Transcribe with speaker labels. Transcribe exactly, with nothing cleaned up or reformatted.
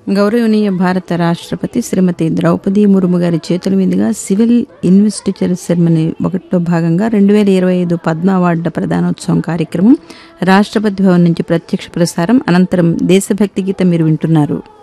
Speaker 1: గౌరవనీయ భారత రాష్ట్రపతి శ్రీమతి ద్రౌపది ముర్ము గారి చేతుల మీదుగా సివిల్ ఇన్వెస్టిచర్ సెరమనీ ఒకటిలో భాగంగా రెండు వేల ఇరవై ఐదు పద్మ అవార్డుల ప్రదానోత్సవం కార్యక్రమం రాష్ట్రపతి భవన్ నుంచి ప్రత్యక్ష ప్రసారం అనంతరం దేశభక్తి గీతం మీరు వింటున్నారు.